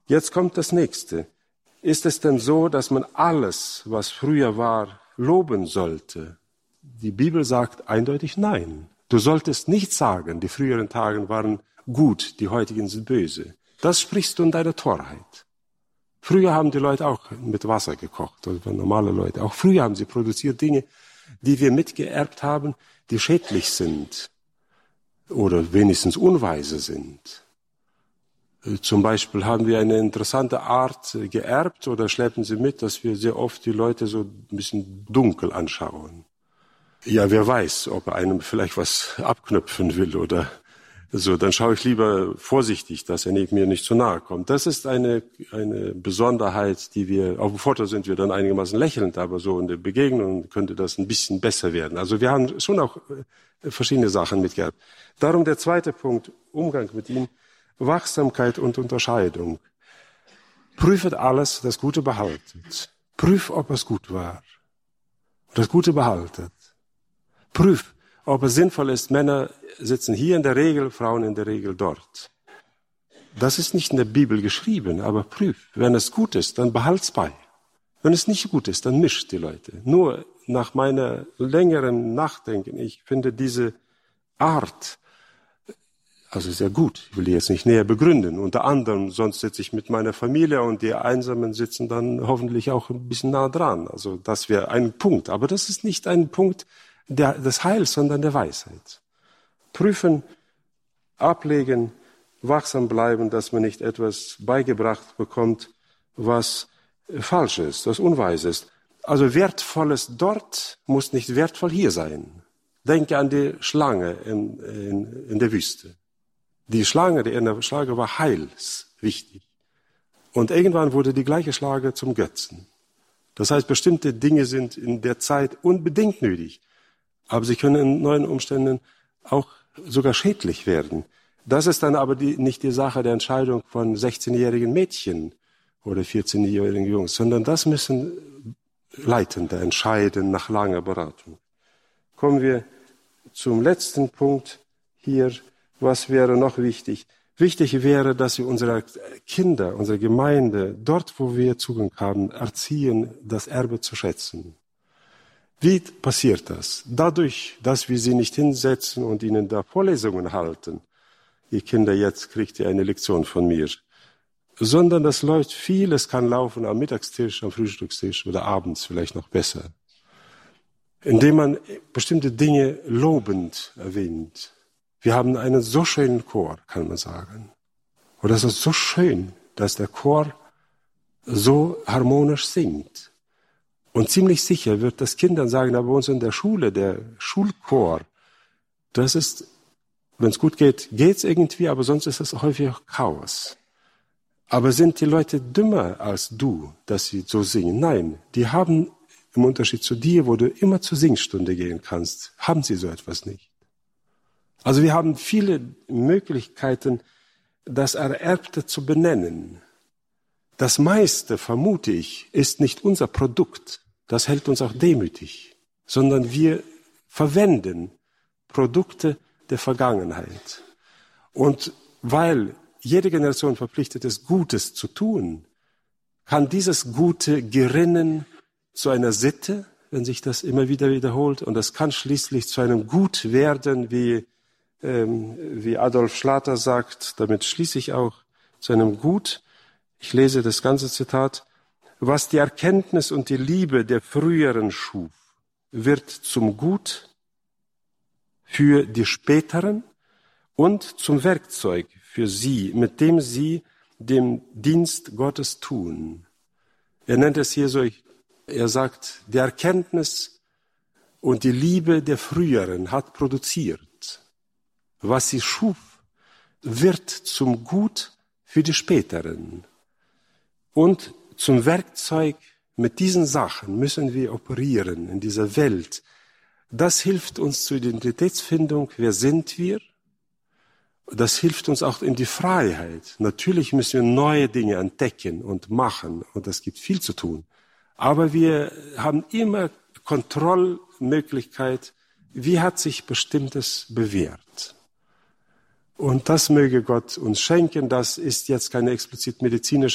Jetzt kommt das Nächste. Ist es denn so, dass man alles, was früher war, loben sollte? Die Bibel sagt eindeutig nein. Du solltest nicht sagen, die früheren Tage waren gut, die heutigen sind böse. Das sprichst du in deiner Torheit. Früher haben die Leute auch mit Wasser gekocht, oder normale Leute. Auch früher haben sie produziert Dinge, die wir mitgeerbt haben, die schädlich sind oder wenigstens unweise sind. Zum Beispiel haben wir eine interessante Art geerbt oder schleppen sie mit, dass wir sehr oft die Leute so ein bisschen dunkel anschauen. Ja, wer weiß, ob er einem vielleicht was abknöpfen will oder so. Dann schaue ich lieber vorsichtig, dass er mir nicht zu nahe kommt. Das ist eine Besonderheit, die wir, auf dem Foto sind wir dann einigermaßen lächelnd, aber so in der Begegnung könnte das ein bisschen besser werden. Also wir haben schon auch verschiedene Sachen mitgeerbt. Darum der zweite Punkt, Umgang mit ihm. Wachsamkeit und Unterscheidung. Prüfet alles, das Gute behaltet. Prüf, ob es gut war. Das Gute behaltet. Prüf, ob es sinnvoll ist. Männer sitzen hier in der Regel, Frauen in der Regel dort. Das ist nicht in der Bibel geschrieben, aber prüf. Wenn es gut ist, dann behalt's bei. Wenn es nicht gut ist, dann mischt die Leute. Nur nach meiner längeren Nachdenken, ich finde diese Art also sehr gut. Ich will die jetzt nicht näher begründen. Unter anderem, sonst sitze ich mit meiner Familie und die Einsamen sitzen dann hoffentlich auch ein bisschen nah dran. Also das wäre ein Punkt. Aber das ist nicht ein Punkt des Heils, sondern der Weisheit. Prüfen, ablegen, wachsam bleiben, dass man nicht etwas beigebracht bekommt, was falsch ist, was unweise ist. Also Wertvolles dort muss nicht wertvoll hier sein. Denke an die Schlange in der Wüste. Die Schlange, die in der Schlange war heilswichtig. Und irgendwann wurde die gleiche Schlange zum Götzen. Das heißt, bestimmte Dinge sind in der Zeit unbedingt nötig. Aber sie können in neuen Umständen auch sogar schädlich werden. Das ist dann aber nicht die Sache der Entscheidung von 16-jährigen Mädchen oder 14-jährigen Jungs, sondern das müssen Leitende entscheiden nach langer Beratung. Kommen wir zum letzten Punkt hier. Was wäre noch wichtig? Wichtig wäre, dass wir unsere Kinder, unsere Gemeinde, dort, wo wir Zugang haben, erziehen, das Erbe zu schätzen. Wie passiert das? Dadurch, dass wir sie nicht hinsetzen und ihnen da Vorlesungen halten. Ihr Kinder, jetzt kriegt ihr eine Lektion von mir. Sondern das läuft viel, es kann laufen am Mittagstisch, am Frühstückstisch oder abends vielleicht noch besser. Indem man bestimmte Dinge lobend erwähnt. Wir haben einen so schönen Chor, kann man sagen. Und das ist so schön, dass der Chor so harmonisch singt. Und ziemlich sicher wird das Kindern sagen, aber bei uns in der Schule, der Schulchor, das ist, wenn es gut geht, geht's irgendwie, aber sonst ist es häufig auch Chaos. Aber sind die Leute dümmer als du, dass sie so singen? Nein, die haben im Unterschied zu dir, wo du immer zur Singstunde gehen kannst, haben sie so etwas nicht. Also wir haben viele Möglichkeiten, das Ererbte zu benennen. Das meiste, vermute ich, ist nicht unser Produkt. Das hält uns auch demütig. Sondern wir verwenden Produkte der Vergangenheit. Und weil jede Generation verpflichtet ist, Gutes zu tun, kann dieses Gute gerinnen zu einer Sitte, wenn sich das immer wieder wiederholt. Und das kann schließlich zu einem Gut werden, wie Adolf Schlatter sagt, damit schließe ich auch, zu einem Gut. Ich lese das ganze Zitat. Was die Erkenntnis und die Liebe der früheren schuf, wird zum Gut für die späteren und zum Werkzeug für sie, mit dem sie den Dienst Gottes tun. Er nennt es hier so, er sagt, die Erkenntnis und die Liebe der früheren hat produziert. Was sie schuf, wird zum Gut für die späteren. Und zum Werkzeug mit diesen Sachen müssen wir operieren in dieser Welt. Das hilft uns zur Identitätsfindung. Wer sind wir? Das hilft uns auch in die Freiheit. Natürlich müssen wir neue Dinge entdecken und machen. Und es gibt viel zu tun. Aber wir haben immer Kontrollmöglichkeit. Wie hat sich Bestimmtes bewährt? Und das möge Gott uns schenken. Das ist jetzt keine explizit medizinische